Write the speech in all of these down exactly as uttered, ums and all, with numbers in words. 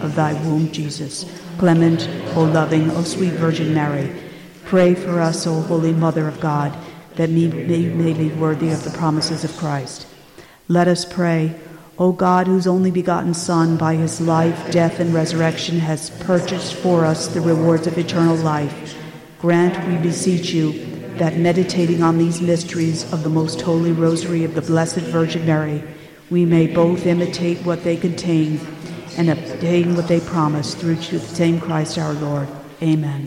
of thy womb, Jesus. Clement, O loving, O sweet Virgin Mary, pray for us, O Holy Mother of God, that we may, may be worthy of the promises of Christ. Let us pray. O God, whose only begotten Son, by his life, death, and resurrection, has purchased for us the rewards of eternal life, grant, we beseech you, that meditating on these mysteries of the most holy rosary of the Blessed Virgin Mary, we may both imitate what they contain and obtain what they promise, through the same Christ our Lord. Amen.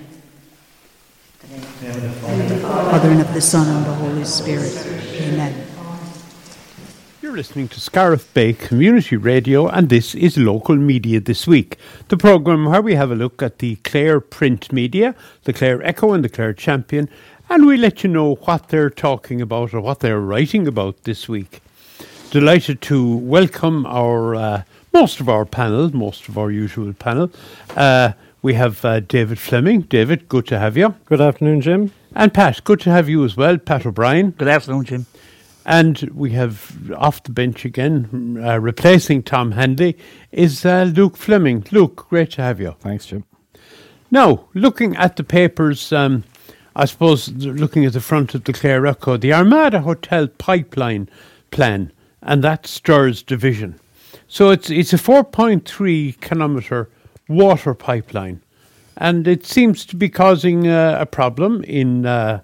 Of the Father, and of the Son, and of the Holy Spirit. Amen. You're listening to Scariff Bay Community Radio, and this is Local Media This Week, the programme where we have a look at the Clare print media, the Clare Echo and the Clare Champion, and we let you know what they're talking about or what they're writing about this week. Delighted to welcome our uh, most of our panel, most of our usual panel. Uh, we have uh, David Fleming. David, good to have you. Good afternoon, Jim. And Pat, good to have you as well. Pat O'Brien. Good afternoon, Jim. And we have off the bench again, uh, replacing Tom Handley, is uh, Luke Fleming. Luke, great to have you. Thanks, Jim. Now, looking at the papers, um, I suppose looking at the front of the Clare Echo, the Armada Hotel pipeline plan, and that stirs division. So it's it's a four point three kilometre water pipeline, and it seems to be causing uh, a problem in uh,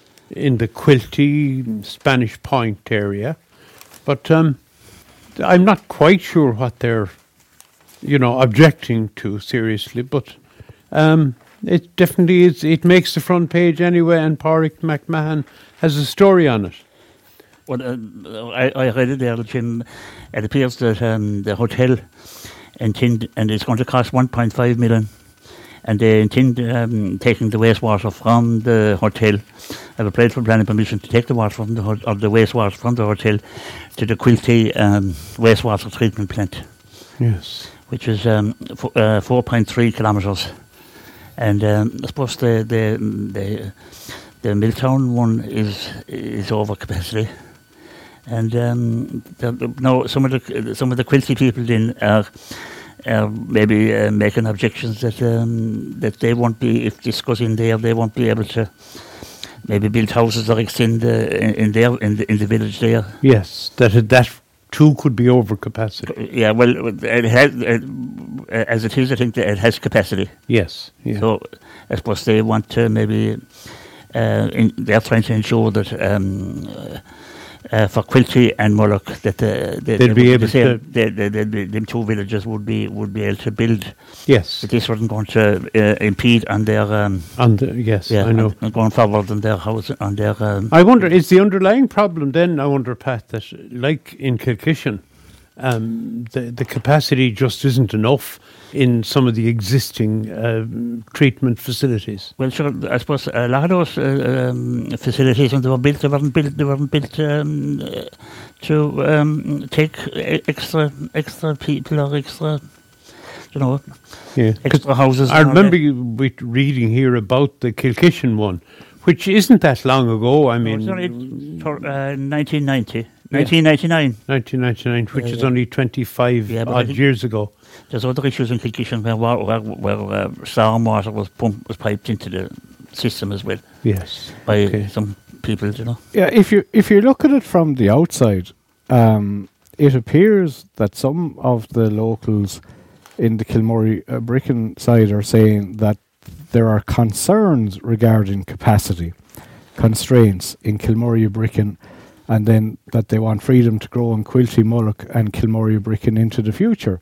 in the Quilty, Spanish Point area. But um, I'm not quite sure what they're, you know, objecting to seriously, but um, it definitely is. It makes the front page anyway, and Pádraig McMahon has a story on it. Well, uh, I, I read it there, Jim. It appears that um, the hotel intend, and it's going to cost one point five million, and they intend um, taking the wastewater from the hotel. I've applied for planning permission to take the water from the ho- or the wastewater from the hotel to the Quilty um, wastewater treatment plant. Yes, which is um, f- uh, four point three kilometres, and um, I suppose the the the the Milltown one is is over capacity. And um, the, no, some of the some of the Quilty people then are, are maybe uh, making objections that um, that they won't be, if this goes in there, they won't be able to maybe build houses or extend uh, in, in there in the in the village there. Yes, that that too could be over capacity. Yeah, well, it has, it, as it is, I think that it has capacity. Yes. Yeah. So I suppose they want to maybe uh, in, they're trying to ensure that. Um, uh, Uh, for Quilty and Mullagh, that uh, they, they'd be able the same, to. They, they, they, they, them two villages would be would be able to build. Yes. That this wasn't going to uh, impede on their. Um, on the, yes, yeah, I know. On, going forward on their house, on their. Um, I wonder, is the underlying problem then? I wonder, Pat, that like in Kilkishen, um, the the capacity just isn't enough in some of the existing uh, treatment facilities. well, sure. I suppose a lot of those uh, um, facilities, when they were built, they weren't built. They weren't built um, uh, to um, take extra extra people or extra, you know, Yeah, extra houses. I remember you we reading here about the Kilkishen one, which isn't that long ago. I mean, no, it's only for, uh, nineteen ninety. nineteen ninety-nine. nineteen ninety-nine, which Yeah, is yeah. only twenty-five Yeah, but I odd think- years ago. There's other issues in Kilkishen where, wa- where, where uh, storm water was pumped, was piped into the system as well Yes. by Okay. some people, you know. Yeah, if you if you look at it from the outside, um, it appears that some of the locals in the Kilmurry uh, Bricken side are saying that there are concerns regarding capacity constraints in Kilmurry Bricken, and then that they want freedom to grow in Quilty, Mullagh and Kilmurry Bricken into the future.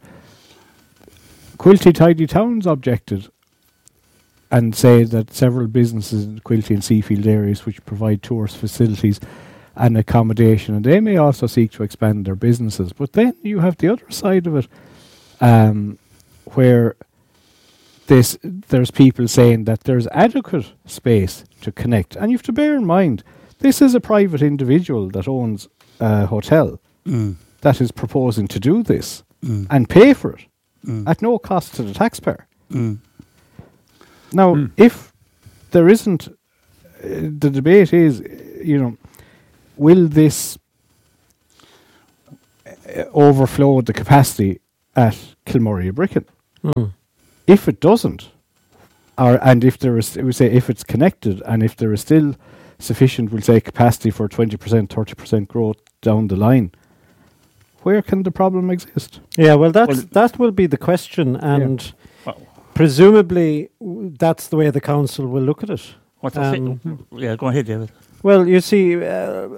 Quilty Tidy Towns objected and say that several businesses in the Quilty and Seafield areas which provide tourist facilities and accommodation, and they may also seek to expand their businesses. But then you have the other side of it, um, where this there's people saying that there's adequate space to connect. And you have to bear in mind, this is a private individual that owns a hotel Mm. that is proposing to do this Mm. and pay for it Mm. at no cost to the taxpayer. Mm. Now, Mm. if there isn't, uh, the debate is, uh, you know, will this uh, overflow the capacity at Kilmurry Bricken? Mm. If it doesn't, or and if there is, we say if it's connected, and if there is still sufficient, we'll say capacity for twenty percent, thirty percent growth down the line, where can the problem exist? Yeah, well, that's, Well- that will be the question, and Well, presumably w- that's the way the council will look at it. what the Um, thi- yeah, go ahead, David. Well, you see, uh,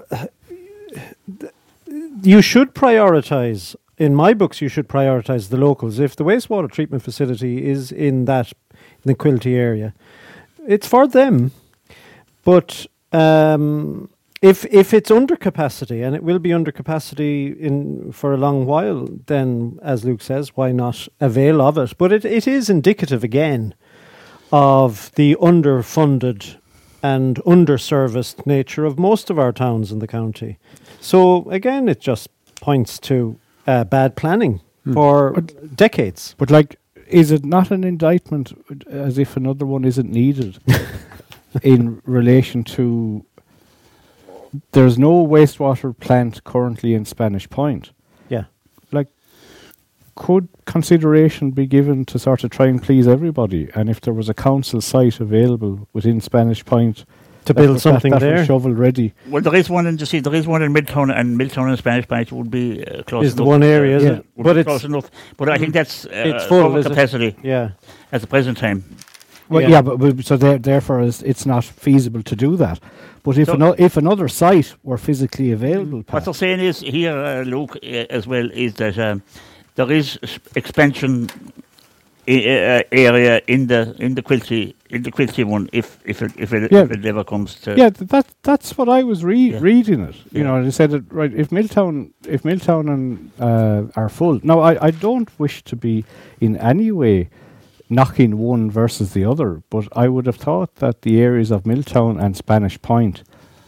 th- you should prioritise. In my books, you should prioritise the locals. If the wastewater treatment facility is in that in the Quilty area, it's for them. But um, if if it's under capacity, and it will be under capacity in for a long while, then, as Luke says, why not avail of it? But it, it is indicative again of the underfunded and underserviced nature of most of our towns in the county. So again, it just points to uh, bad planning for But- decades. But like, is it not an indictment as if another one isn't needed in relation to there's no wastewater plant currently in Spanish Point? Yeah. Like, could consideration be given to sort of try and please everybody? And if there was a council site available within Spanish Point To that build was- that- something that there was shovel ready, Well, there is one in, you see, there is one in Milltown, and Milltown and Spanish Point would be uh, close is the enough. one area, is Yeah. it? Would But be it's close enough. But I think that's uh, It's full, over is it? capacity yeah. at the present time. well, Yeah. yeah, but, but so there, therefore it's, it's not feasible to do that. But if So- ano- if another site were physically available, What Pat, they're saying is here, uh, Luke, uh, as well, is that um, there is s- expansion I- uh, area in the in the Quilty in the Quilty one if if it if it, Yeah. if it ever comes to yeah, th- that that's what I was re- Yeah. reading it. You Yeah. know, they said it right. If Milltown, if Milltown and uh, are full, now I, I don't wish to be in any way knocking one versus the other, but I would have thought that the areas of Milltown and Spanish Point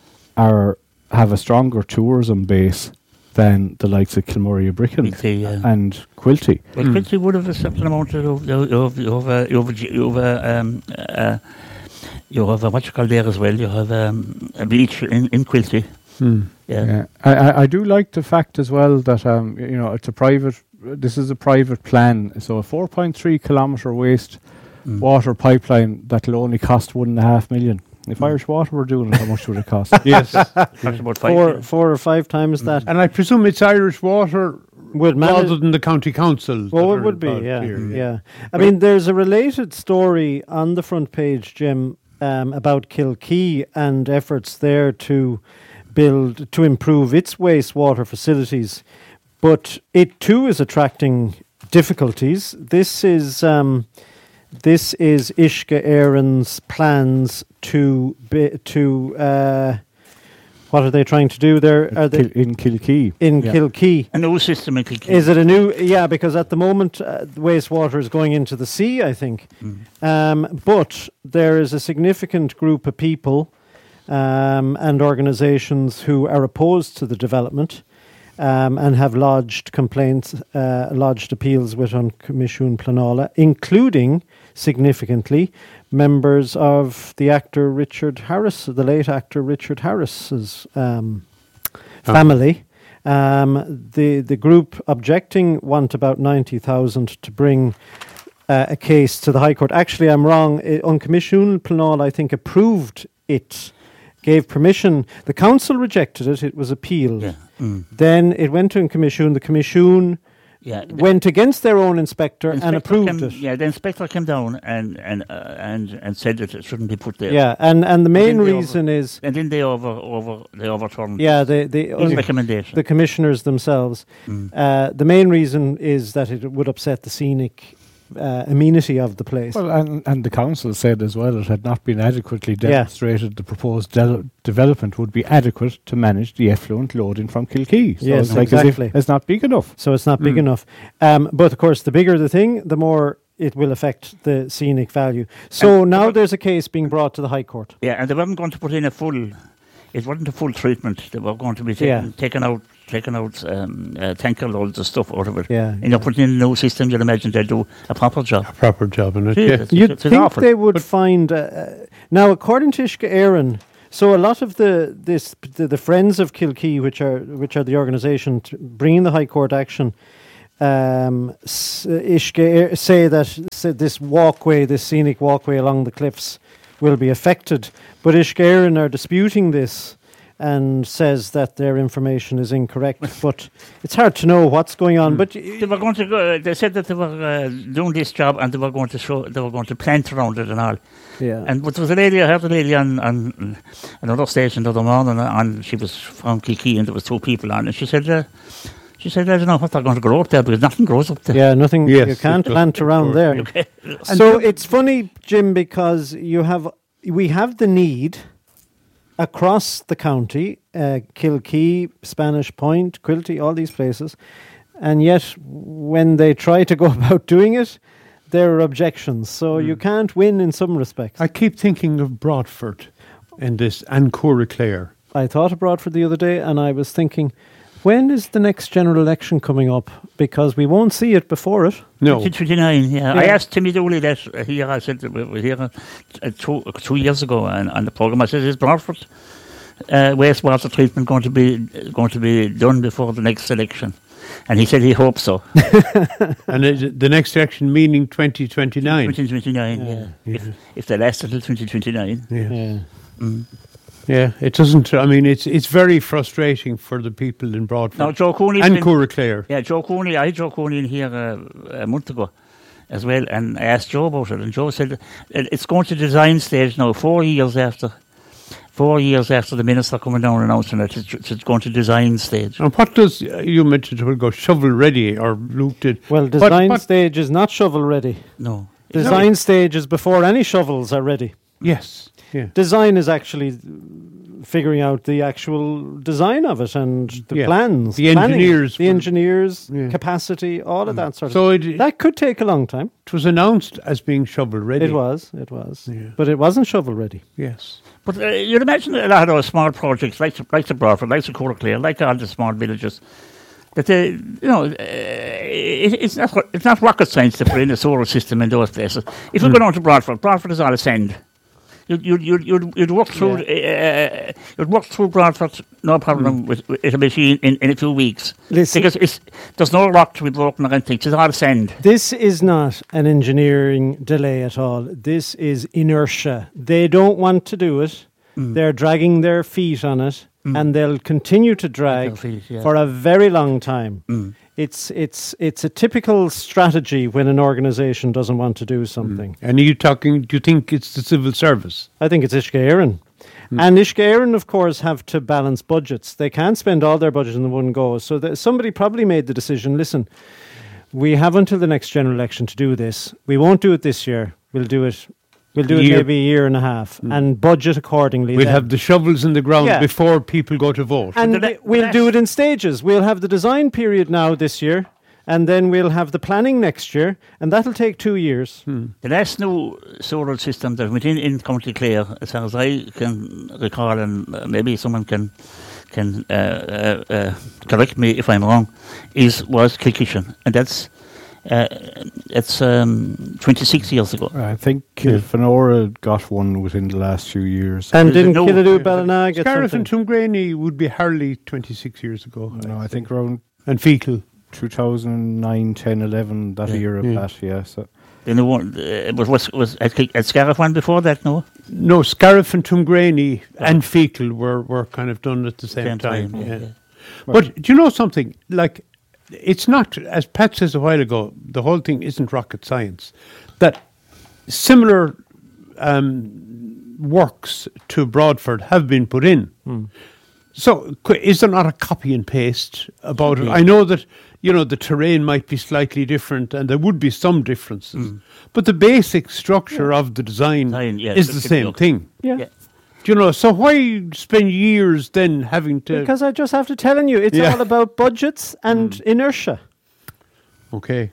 are have a stronger tourism base than the likes of Kilmurry Bricken Quilty, yeah. and Quilty. Well, Mm. Quilty would have a certain amount of of of uh, of of uh, um, uh, you have uh, what you call there as well. You have um, a beach in in Quilty. Hmm. Yeah. Yeah, I, I, I do like the fact as well that um, y- you know, it's a private. This is a private plan, so a four point three kilometre waste Mm. water pipeline that'll only cost one and a half million. If Mm. Irish Water were doing it, how much would it cost? Yes. Cost about five. Four, million. four or five times that And I presume it's Irish Water would manage. rather than the county council. Well, that it are would be, involved yeah, here, yeah. I mean, there's a related story on the front page, Jim, um, about Kilkee and efforts there to build, to improve its wastewater facilities. But it too is attracting difficulties. This is um, this is Ishka Aaron's plans to be, to uh, what are they trying to do there? Are they Kil- in Kilkee. in Yeah. Kilkee? A new system in Kilkee. Is it a new? Yeah, because at the moment uh, the wastewater is going into the sea, I think. Mm. Um, but there is a significant group of people um, and organisations who are opposed to the development um, and have lodged complaints, uh, lodged appeals with on Comisiún Pleanála, including significantly members of the actor Richard Harris, the late actor Richard Harris's um, family. Um, the the group objecting want about ninety thousand to bring uh, a case to the High Court. Actually, I'm wrong. I, on Comisiún Pleanála, I think approved it, gave permission. The council rejected it. It was appealed. Yeah. Mm. Then it went to a Comisiún. The Comisiún Yeah. the went against their own inspector, and inspector approved came, it. Yeah, the inspector came down and and uh, and and said that it shouldn't be put there. Yeah, and, and the main then they reason is And then they over over they overturned yeah the the his recommendation. the commissioners themselves. Mm. Uh, the main reason is that it would upset the scenic uh, amenity of the place. Well, and, and the council said as well it had not been adequately Yeah. demonstrated the proposed de- development would be adequate to manage the effluent loading from Kilkee. So Yes, it's like as exactly. if it's not big enough. So it's not big Mm. enough. Um, but of course, the bigger the thing, the more it will affect the scenic value. So And- now there's a case being brought to the High Court. Yeah, and they weren't going to put in a full. It wasn't a full treatment. They were going to be taking Yeah. taken out, taken out, um, uh, tanker loads of stuff out of it. Yeah. And you're putting in a new system. You'd imagine they'll do a proper job. A proper job in it. Gee, Yeah. it's- You'd it's think awful. they would find uh, uh, now, according to Ishka Aaron. So a lot of the this the, the Friends of Kilkee, which are which are the organisation t- bringing the High Court action, um, s- Uisce say that say this walkway, this scenic walkway along the cliffs, will be affected. But Uisce Éireann are disputing this and says that their information is incorrect. But it's hard to know what's going on. But y- They were going to go, they said that they were uh, doing this job and they were going to show, they were going to plant around it and all. yeah, And but there was a lady, I heard a lady on, on another station the other morning, and she was from Kilkee, and there was two people on, and she said, uh, she said, I don't know what they're going to grow up there because nothing grows up there. yeah, nothing. Yes, you can't it does, plant of around course, there. yeah. Okay. So it's funny, Jim, because you have we have the need across the county, uh, Kilkee, Spanish Point, Quilty, all these places, and yet when they try to go about doing it, there are objections. So you can't win in some respects. I keep thinking of Broadford in this, and Coraclare. I thought of Broadford the other day, and I was thinking, when is the next general election coming up? Because we won't see it before it. No, twenty twenty-nine, yeah. I Yeah. asked Timmy Dooley that uh, here, I said that we were here uh, two, uh, two years ago on, on the programme. I said, is Broadford uh, wastewater treatment going to be going to be done before the next election? And he said he hopes so. and it, the next election meaning twenty twenty-nine. twenty twenty-nine, yeah. Yeah. If, if they last until twenty twenty-nine. Yeah. Yeah. Mm. Yeah, it doesn't. I mean, it's it's very frustrating for the people in Broadford Now, Joe Cooney. and Coraclare. Yeah, Joe Cooney. I had Joe Cooney in here uh, a month ago as well, and I asked Joe about it, and Joe said it- it's going to design stage now, four years after, four years after the minister coming down and announcing it, it's, it's going to design stage. And what does uh, you mentioned it will go shovel ready or Luke did? Well, What- design what- stage is not shovel ready. No. Design stage is before any shovels are ready. Yes. Yeah. Design is actually figuring out the actual design of it and the Yeah. plans, The planning, engineers the will- engineers, Yeah. capacity, all of that sort of. So it, That could take a long time. it was announced as being shovel ready. It was, it was, Yeah. but it wasn't shovel ready. Yes. But uh, you'd imagine a lot of those small projects, like the, like the Broadford, like the Coraclare, like all the small villages, that they, you know, uh, it, it's not ro- it's not rocket science to put in a solar system in those places. If you Hmm. go down to Broadford, Broadford is all sand. You'd you'd you'd you'd, you'd work through uh, you'd work through Broadford, no problem with, with a machine in, in a few weeks. Listen, Because it's there's no rock to be broken or anything. It's all sand. this is not an engineering delay at all. This is inertia. They don't want to do it. Mm. They're dragging their feet on it, Mm. and they'll continue to drag Their feet, yeah. for a very long time. Mm. It's it's it's a typical strategy when an organisation doesn't want to do something. And are you talking? Do you think it's the civil service? I think it's Uisce Éireann. And Uisce Éireann, of course, have to balance budgets. They can't spend all their budget in the one go. So that somebody probably made the decision, listen, we have until the next general election to do this. We won't do it this year. We'll do it We'll do it Year. maybe a year and a half and budget accordingly. We'll then. have the shovels in the ground Yeah. before people go to vote. And the le- we- we'll the do last- it in stages. We'll have the design period now this year, and then we'll have the planning next year, and that'll take two years. The last new solar system that went in in County Clare, as far as I can recall, and uh, maybe someone can can uh, uh, uh, correct me if I'm wrong, is was Kilkishan, and that's uh, it's um, twenty-six years ago. I think Kilfenora got one within the last few years. And There's didn't no- Killadoo Ballina get Scariff something? and Tumgraney would be hardly twenty-six years ago. No, I think around And Fecal. two thousand nine, ten, eleven, that Yeah. year of Yeah. that, yeah. So Then the one uh, was was was at, Kil- at Scariff one before that, no? No, Scariff and Tumgraney and Fecal were, were kind of done at the same, time. yeah, yeah. yeah. But do you know something? Like, it's not, as Pat says a while ago, the whole thing isn't rocket science. That similar um, works to Broadford have been put in. So, qu- is there not a copy and paste about it? I know that, you know, the terrain might be slightly different and there would be some differences. But the basic structure of the design Design, yeah, is it the should be same okay. thing. Yeah. Yeah. Do you know, so why spend years then having to... Because I just have to tell you, it's Yeah. all about budgets and inertia. Okay.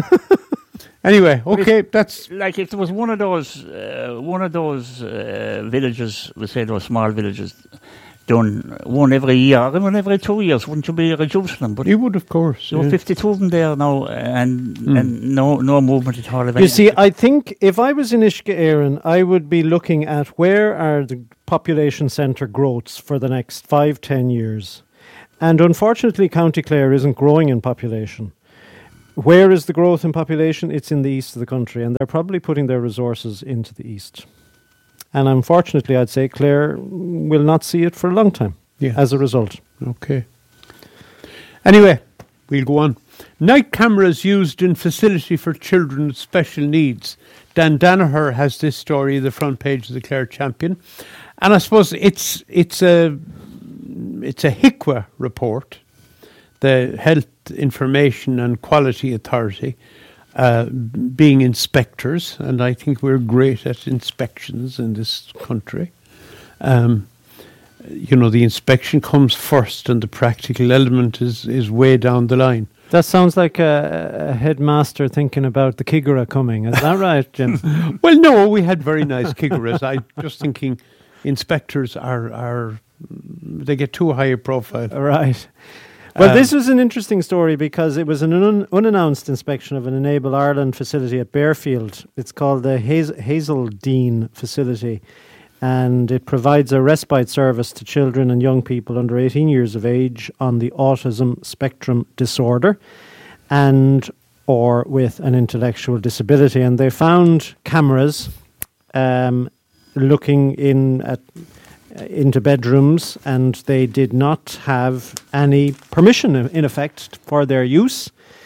Anyway, okay, that's... Like if there was one of those uh, one of those uh, villages, we say those small villages, done one every year, or one every two years, wouldn't you be reducing them? But You would, of course. there were yeah. fifty-two of them there now, and and no no movement at all. of You any- see, I think if I was in Uisce Éireann, I would be looking at where are the population centre growths for the next five, ten years. And unfortunately, County Clare isn't growing in population. where is the growth in population? It's in the east of the country, and they're probably putting their resources into the east. And unfortunately, I'd say Clare will not see it for a long time Yeah. as a result. Okay. Anyway, we'll go on. Night cameras used in facility for children with special needs. Dan Danaher has this story, the front page of the Clare Champion. And I suppose it's it's a it's a H I C W A report, the Health Information and Quality Authority, uh, being inspectors, and I think we're great at inspections in this country. Um, you know, the inspection comes first and the practical element is, is way down the line. That sounds like a, a headmaster thinking about the Kigura coming. Is that right, Jim? Well, no, we had very nice Kiguras. I just thinking inspectors are, are they get too high a profile. Right. Well, Um, this was an interesting story because it was an un- unannounced inspection of an Enable Ireland facility at Bearfield. It's called the Haz- Hazeldean facility, and it provides a respite service to children and young people under eighteen years of age on the autism spectrum disorder and or with an intellectual disability. And they found cameras um, looking in at into bedrooms, and they did not have any permission, in effect, for their use.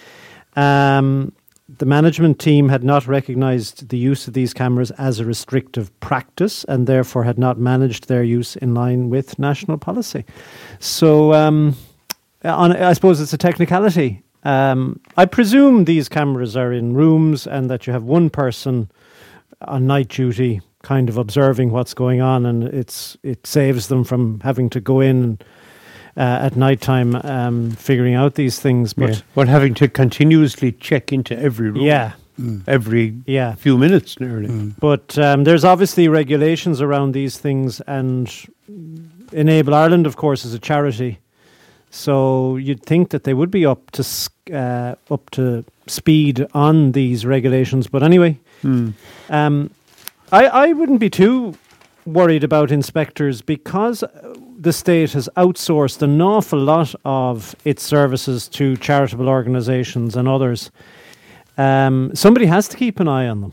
Um, the management team had not recognised the use of these cameras as a restrictive practice, and therefore had not managed their use in line with national policy. So, um, on, I suppose it's a technicality. Um, I presume these cameras are in rooms, and that you have one person on night duty kind of observing what's going on, and it's it saves them from having to go in uh, at night time um, figuring out these things. But Yeah. Well, having to continuously check into every room. yeah, Every yeah. few minutes nearly. But um, there's obviously regulations around these things, and Enable Ireland, of course, is a charity, so you'd think that they would be up to s- uh, up to speed on these regulations. But anyway, Mm. Um, I, I wouldn't be too worried about inspectors because uh, the state has outsourced an awful lot of its services to charitable organisations and others. Um, somebody has to keep an eye on them.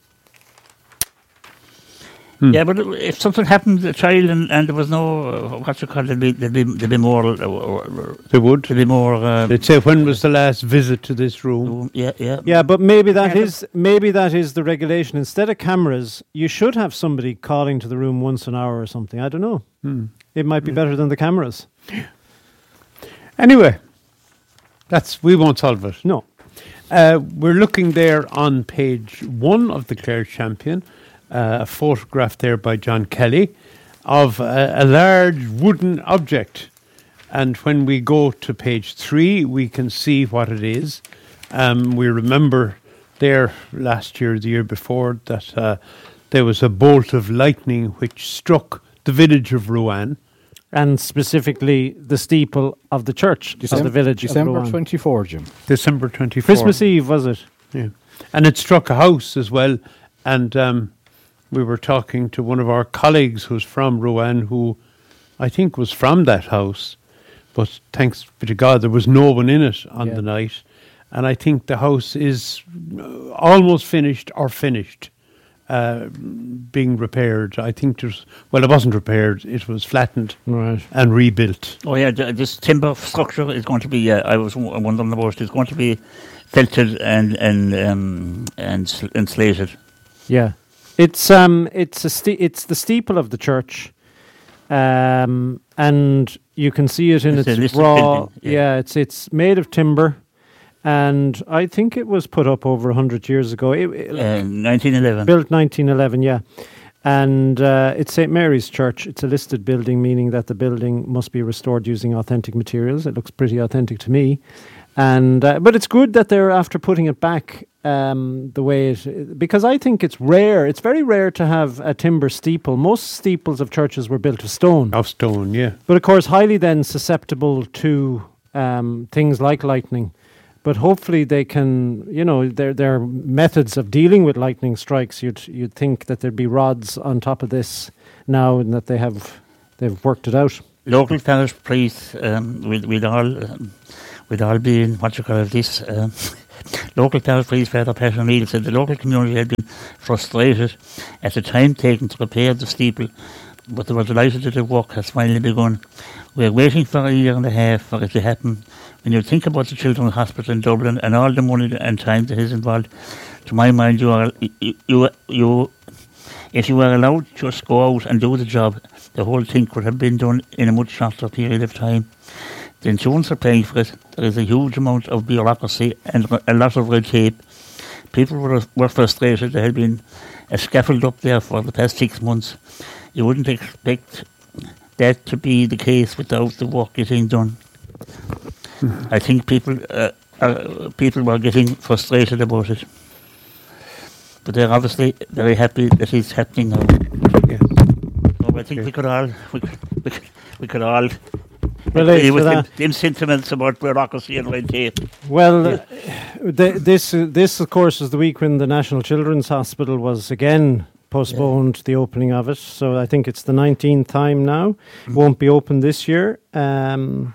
Hmm. Yeah, but if something happened to a child and, and there was no, uh, what you call it, there'd be, there'd be, there'd be more, uh, uh, They would. there'd be more, uh, They'd say, when was the last visit to this room? yeah, yeah. Yeah, but maybe that Yeah, is maybe that is the regulation. Instead of cameras, you should have somebody calling to the room once an hour or something. I don't know. Hmm. It might be better than the cameras. Anyway, that's we won't solve it. No. Uh, we're looking there on page one of the Clare Champion, uh, a photograph there by John Kelly of a, a large wooden object. And when we go to page three, we can see what it is. Um, we remember there last year, the year before, that uh, there was a bolt of lightning which struck the village of Rouen. And specifically the steeple of the church of the village December of Rouen. twenty-fourth, Jim. December twenty-fourth. Christmas Eve, was it? Yeah. And it struck a house as well. And um, we were talking to one of our colleagues who's from Rouen, who I think was from that house. But thanks be to God, there was no one in it on Yeah. the night. And I think the house is uh, almost finished or finished, uh, being repaired. I think there's, well, it wasn't repaired. It was flattened Right. and rebuilt. Oh yeah, th- this timber structure is going to be. Uh, I was w- wondering about. It's going to be felted and and um, and sl- and slated. Yeah. It's um it's a ste- it's the steeple of the church. Um and you can see it in It's a its listed raw building, yeah. yeah. it's it's made of timber, and I think it was put up over a hundred years ago. It, it- Uh, nineteen eleven. Built nineteen eleven, yeah. And uh, it's Saint Mary's Church. It's a listed building, meaning that the building must be restored using authentic materials. It looks pretty authentic to me. And uh, but it's good that they're after putting it back um, the way it, because I think it's rare. It's very rare to have a timber steeple. Most steeples of churches were built of stone, Of stone, yeah. but of course highly then susceptible to um, things like lightning. But hopefully they can, you know, their their methods of dealing with lightning strikes. You'd you'd think that there'd be rods on top of this now, and that they have they've worked it out. Local parish priest um, will will all um, will all be in what you call this. Um, local parish priest, Father Patrick O'Neill, said the local community had been frustrated at the time taken to repair the steeple, but they were delighted that the work has finally begun. We are waiting for a year and a half for it to happen. When you think about the Children's Hospital in Dublin and all the money and time that is involved, to my mind, you are you you, you if you were allowed to just go out and do the job, the whole thing could have been done in a much shorter period of time. The insurance are paying for it. There is a huge amount of bureaucracy and a lot of red tape. People were, were frustrated. There had been a scaffold up there for the past six months. You wouldn't expect that to be the case without the work getting done. Mm-hmm. I think people uh, are, people were getting frustrated about it. But they're obviously very happy that it's happening now. Yeah. So I think okay. we could all we could, we could, we could all relate with to them, them sentiments about bureaucracy and red tape. Well, yeah. uh, th- this uh, this of course is the week when the National Children's Hospital was again postponed, yeah. the opening of it. So I think it's the nineteenth time now. Mm-hmm. Won't be open this year. Um,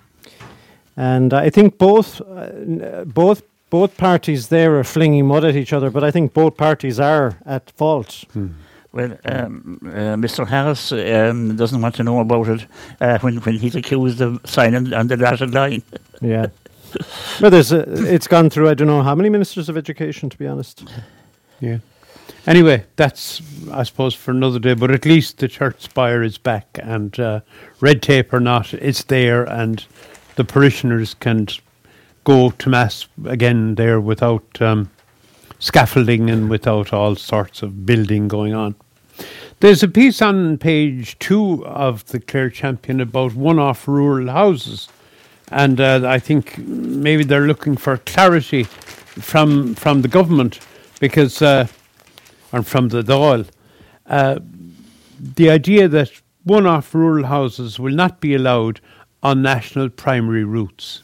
and I think both uh, both. Both parties there are flinging mud at each other, but I think both parties are at fault. Hmm. Well, um, uh, Mister Harris um, doesn't want to know about it uh, when when he's accused of signing on the dotted line. Yeah. Well, there's a, it's gone through, I don't know how many ministers of education, to be honest. Yeah. Anyway, that's, I suppose, for another day, but at least the church spire is back, and uh, red tape or not, it's there, and the parishioners can go to Mass again there without um, scaffolding and without all sorts of building going on. There's a piece on page two of the Clare Champion about one-off rural houses, and uh, I think maybe they're looking for clarity from from the government, because uh, or from the Dáil. Uh, the idea that one-off rural houses will not be allowed on national primary routes.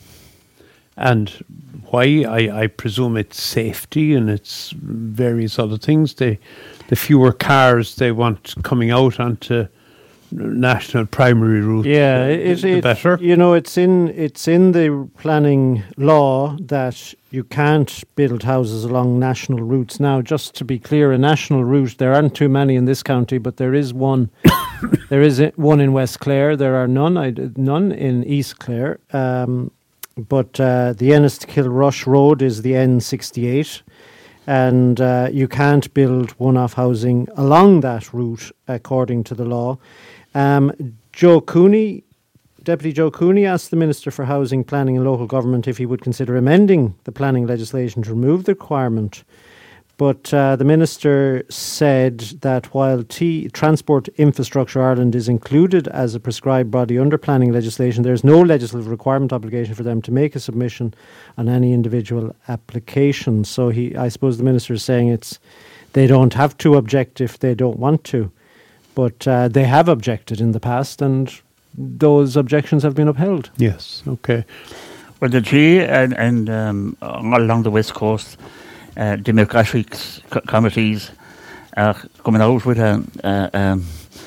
And why? I, I presume it's safety and it's various other things. They, the fewer cars they want coming out onto national primary routes, yeah, the, it, the it, better. You know, it's in it's in the planning law that you can't build houses along national routes. Now, just to be clear, a national route, there aren't too many in this county, but there is one. There is one in West Clare. There are none. I, none in East Clare. Um, But uh, the Ennis-to-Kilrush Road is the N sixty-eight, and uh, you can't build one-off housing along that route according to the law. Um, Joe Cooney, Deputy Joe Cooney, asked the Minister for Housing, Planning and Local Government if he would consider amending the planning legislation to remove the requirement. But uh, the Minister said that while T- Transport Infrastructure Ireland is included as a prescribed body under planning legislation, there is no legislative requirement obligation for them to make a submission on any individual application. So he, I suppose the Minister is saying it's they don't have to object if they don't want to. But uh, they have objected in the past, and those objections have been upheld. Yes, okay. Well, the G and, and um, all along the West Coast, Uh, demographics co- committees are coming out with a, uh, um,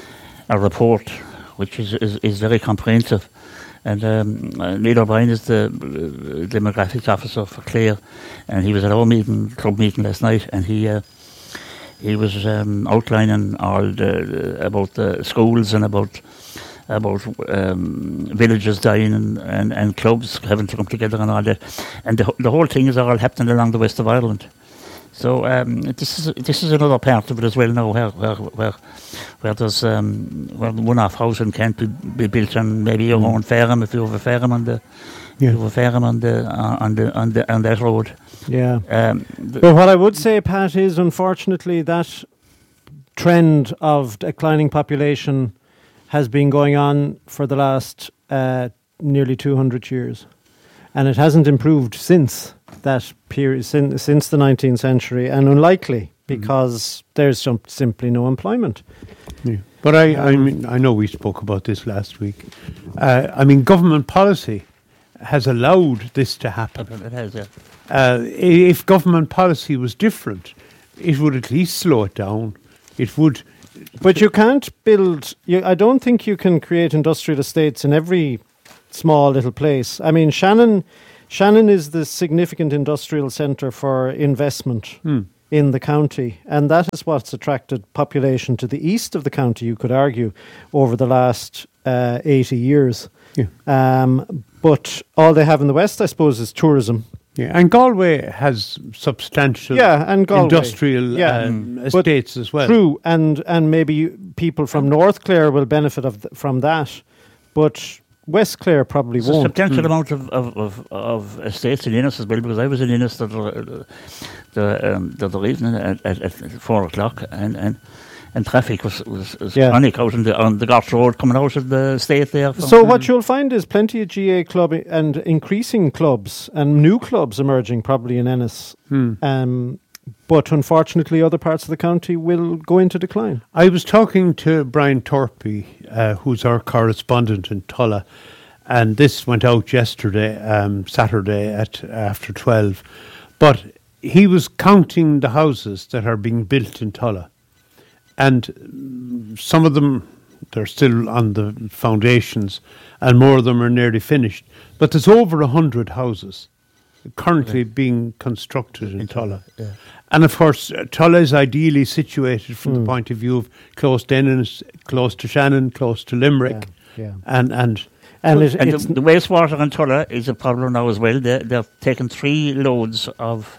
a report which is, is, is very comprehensive. And um, uh, Neil O'Brien is the uh, demographics officer for Clare, and he was at our meeting, club meeting last night, and he uh, he was um, outlining all the, the about the schools and about about um, villages dying and, and, and clubs having to come together and all that, and the the whole thing is all happening along the west of Ireland. So um, this is this is another part of it as well now, where where where, where there's um, where one-off housing can't be, be built on maybe your own farm if you have a farm on the yeah. you have a farm on the uh, on the on the on that road. Yeah. Um, but what I would say, Pat, is unfortunately that trend of declining population has been going on for the last uh, nearly two hundred years, and it hasn't improved since that period, since, since the nineteenth century, and unlikely because mm. there's some, simply no employment. Yeah. But I, I mean, I know we spoke about this last week. Uh, I mean, government policy has allowed this to happen. It has, yeah. Uh, if government policy was different, it would at least slow it down. It would. But you can't build, you, I don't think you can create industrial estates in every small little place. I mean, Shannon, Shannon is the significant industrial centre for investment Hmm. in the county, and that is what's attracted population to the east of the county, you could argue, over the last uh, eighty years. Yeah. Um, but all they have in the west, I suppose, is tourism. Yeah, and Galway has substantial Yeah, and Galway. industrial Yeah. um, But estates as well. True, and and maybe you- people from North Clare will benefit of th- from that, but West Clare probably There's a won't. substantial Hmm. amount of, of, of, of estates in Innis as well, because I was in Innis the, the, the, um, the other evening at, at, at four o'clock, and, and, and traffic was, was, was Yeah. chronic out on the, on the Garth Road coming out of the estate there. from- So what you'll find is plenty of G A club i- and increasing clubs and new clubs emerging probably in Ennis. Hmm. Um, but unfortunately, other parts of the county will go into decline. I was talking to Brian Torpy, uh, who's our correspondent in Tulla, and this went out yesterday, um, Saturday at after twelve. But he was counting the houses that are being built in Tulla, and mm, some of them, they're still on the foundations, and more of them are nearly finished. But there's over a hundred houses currently being constructed in Tulla. Yeah. And of course, uh, Tulla is ideally situated from Mm. the point of view of close to Ennis, close to Shannon, close to Limerick, Yeah, yeah. and and And, it, And it's the, the wastewater in Tulla is a problem now as well. They, they're taking three loads of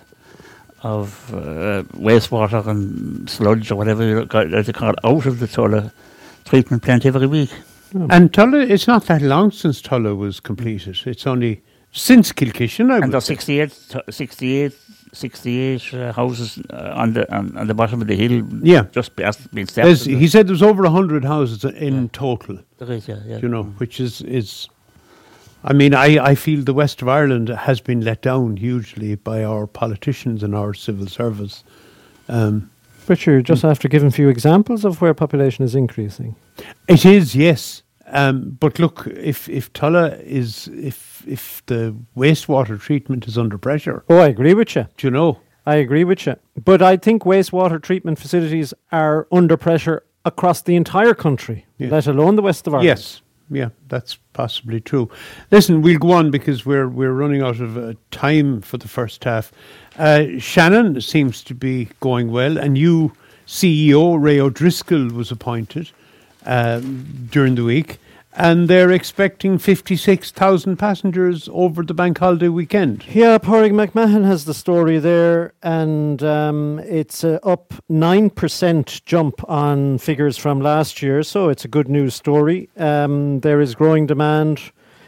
of uh, wastewater and sludge or whatever you ca- they call it out of the Tulla treatment plant every week. and Tulla. It's not that long since Tulla was completed. It's only since Kilkishen, I And would there's say. sixty-eight, t- sixty-eight, sixty-eight uh, houses uh, on the on, on the bottom of the hill. Yeah. just past being There's- stepped. he said there's over a hundred houses in total. There is, yeah, yeah. You know, which is is. I mean, I, I feel the west of Ireland has been let down hugely by our politicians and our civil service. Um, but you're just after giving a few examples of where population is increasing. It is, yes. Um, but look, if if Tulla is if if the wastewater treatment is under pressure, Oh, I agree with you. do you know? I agree with you. But I think wastewater treatment facilities are under pressure across the entire country, Yeah. let alone the west of Ireland. Yes, yeah, that's possibly true. Listen, we'll go on because we're we're running out of uh, time for the first half. Uh, Shannon seems to be going well, and new C E O Ray O'Driscoll was appointed um, during the week, and they're expecting fifty-six thousand passengers over the bank holiday weekend. Yeah, Pádraig McMahon has the story there, and um, it's uh, up nine percent jump on figures from last year, so it's a good news story. Um, there is growing demand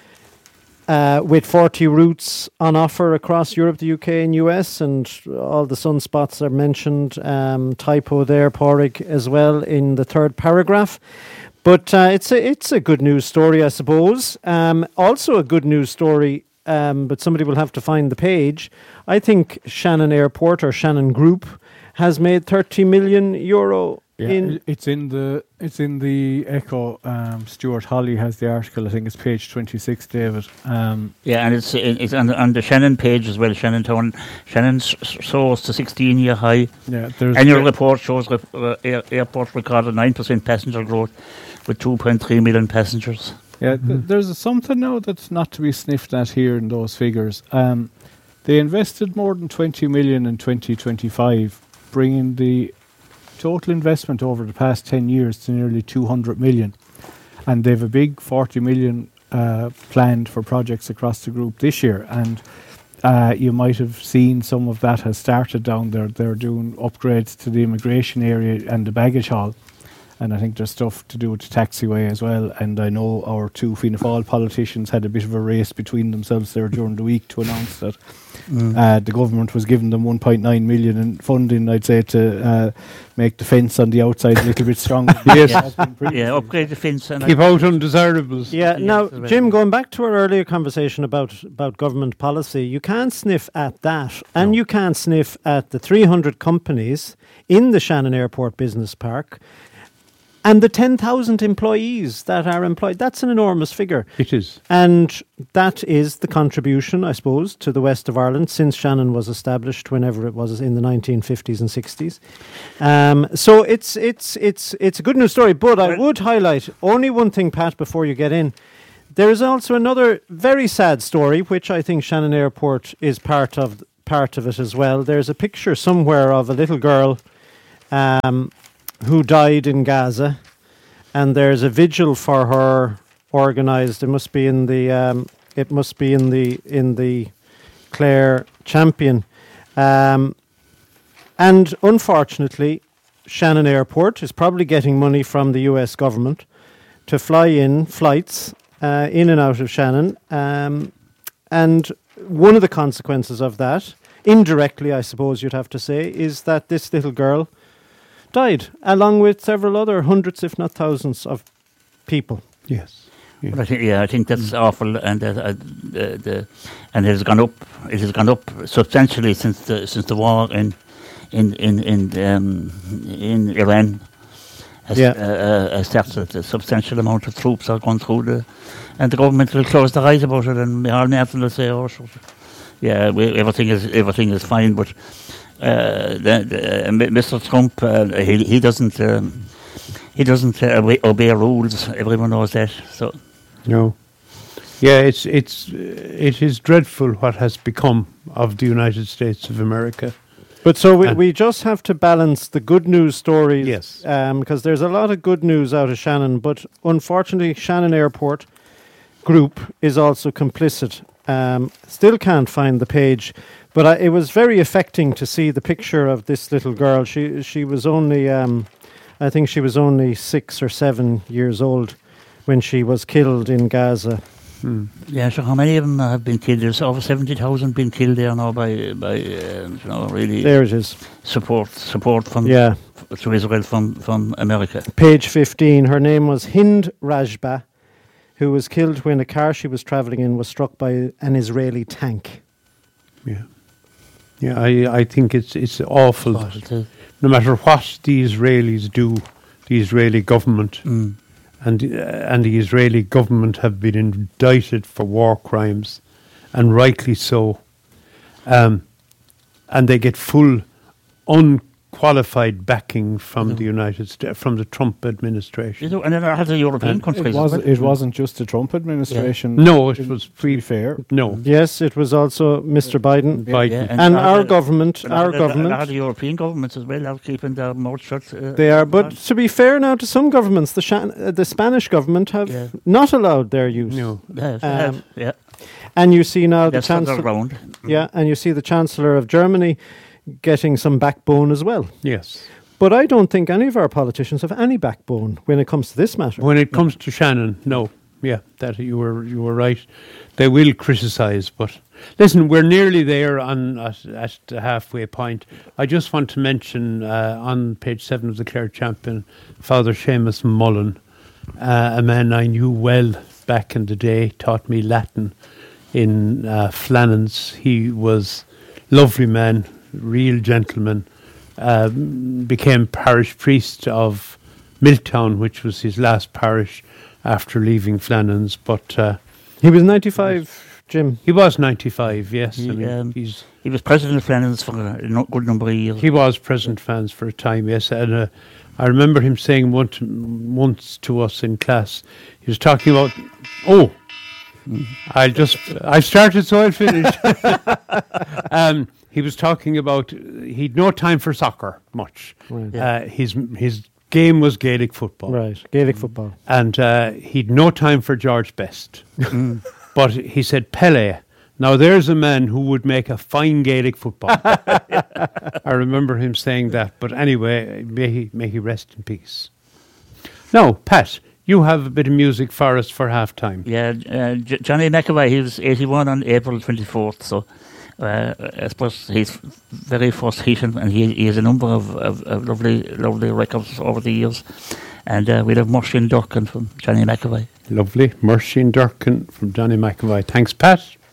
uh, with forty routes on offer across Europe, the U K and U S, and all the sunspots are mentioned. Um, typo there, Pádraig, as well in the third paragraph. But uh, it's a it's a good news story, I suppose. Um, also a good news story, um, but somebody will have to find the page. I think Shannon Airport or Shannon Group has made thirty million euro Yeah, in. i- it's in the it's in the Echo. Um, Stuart Holly has the article. I think it's page twenty-six, David. Um, Yeah, and it's it's on the, on the Shannon page as well. Shannon Town, Shannon s- s- soars to sixteen-year high. yeah, there's Annual report shows rep, uh, air, airport recorded nine percent passenger growth with two point three million passengers. Yeah, th- there's something now that's not to be sniffed at here in those figures. Um, they invested more than twenty million in twenty twenty-five, bringing the total investment over the past ten years to nearly two hundred million. And they've a big forty million uh, planned for projects across the group this year. And uh, you might have seen some of that has started down there. They're doing upgrades to the immigration area and the baggage hall. And I think there's stuff to do with the taxiway as well. And I know our two Fianna Fáil politicians had a bit of a race between themselves there during the week to announce that uh, the government was giving them one point nine million in funding, I'd say, to uh, make the fence on the outside a little bit stronger. Yes. That's been pretty- Yeah, upgrade the fence and Keep out undesirables. Yeah, Yes, now, that's right. Jim, going back to our earlier conversation about, about government policy, you can't sniff at that, and you can't sniff at the three hundred companies in the Shannon Airport Business Park and the ten thousand employees that are employed. That's an enormous figure. It is. And that is the contribution, I suppose, to the west of Ireland since Shannon was established, whenever it was in the nineteen fifties and sixties. Um, so it's it's it's it's a good news story. But I would highlight only one thing, Pat, before you get in. There is also another very sad story, which I think Shannon Airport is part of part of it as well. There's a picture somewhere of a little girl um, who died in Gaza, and there's a vigil for her organised. It must be in the um, it must be in the in the Clare Champion, um, and unfortunately, Shannon Airport is probably getting money from the U S government to fly in flights uh, in and out of Shannon. Um, and one of the consequences of that, indirectly I suppose you'd have to say, is that this little girl died, along with several other hundreds, if not thousands, of people. Yes. Yeah. But I think, yeah, I think that's mm. awful, and uh, uh, the, the and it has gone up. It has gone up substantially since the since the war in in in in, um, in Iran has, yeah. uh, uh, started. A substantial amount of troops are going through the, and the government will close their eyes about it, and Micheál Martin will say, "Oh, so, yeah, we, everything is everything is fine," but uh, the, the, uh, Mister Trump, uh, he he doesn't um, he doesn't uh, obey, obey rules. Everyone knows that. So no. Yeah, it's it's it is dreadful what has become of the United States of America. But so we, we just have to balance the good news stories, yes, because um, there's a lot of good news out of Shannon. But unfortunately, Shannon Airport Group is also complicit. Um, still can't find the page, but I, it was very affecting to see the picture of this little girl. She she was only, um, I think she was only six or seven years old when she was killed in Gaza. Hmm. Yeah, so how many of them have been killed? There's over seventy thousand been killed there now by by uh, you know really. There it is. Support support from yeah f- to Israel from from America. Page fifteen. Her name was Hind Rajba, who was killed when a car she was travelling in was struck by an Israeli tank. Yeah, yeah. I I think it's it's awful. awful no matter what the Israelis do, the Israeli government. Mm. And uh, and the Israeli government have been indicted for war crimes, and rightly so. Um, and they get full, unqualified backing from the United States, from the Trump administration. You know, and then I had the European and countries. It, was, it wasn't just the Trump administration. Yeah. No, it was free. fair. No. Yes, it was also Mister Biden. Biden. Yeah, and, and our uh, government, our the, government. the, the European governments as well are keeping their mouth shut. Uh, they are, but to be fair now to some governments, the Shan- uh, the Spanish government have yeah. not allowed their use. No. They have, um, they have, yeah. And you see now the That's on their chancellor. ground. Yeah, and you see the Chancellor of Germany getting some backbone as well. Yes. But I don't think any of our politicians have any backbone when it comes to this matter. When it comes to Shannon, no. Yeah, that you were you were right. They will criticise, but listen, we're nearly there on at, at the halfway point. I just want to mention uh, on page seven of the Clare Champion, Father Seamus Mullen, uh, a man I knew well back in the day, taught me Latin in uh, Flannans. He was a lovely man, real gentleman. Uh, became parish priest of Milltown, which was his last parish after leaving Flannans. But uh, he was ninety-five, Jim. He was ninety-five. Yes, He, I mean, um, he's he was president of Flannans for a no- good number of years. he was president fans for a time. Yes, and uh, I remember him saying one to, once to us in class. He was talking about oh. I'll just, I've started so I'll finish. um, he was talking about, he'd no time for soccer much. Right. Uh, his his game was Gaelic football. Right, Gaelic football. And uh, he'd no time for George Best. But he said, Pelé, now there's a man who would make a fine Gaelic football. I remember him saying that. But anyway, may he, may he rest in peace. Now, Pat, you have a bit of music for us for half time. Yeah, uh, J- Johnny McAvoy, he was eighty-one on April twenty-fourth, so uh, I suppose he's very first hit, and he, he has a number of, of, of lovely lovely records over the years. And uh, we'll have Moishin Durkin from Johnny McAvoy. Lovely. Moishin Durkin from Johnny McAvoy. Thanks, Pat.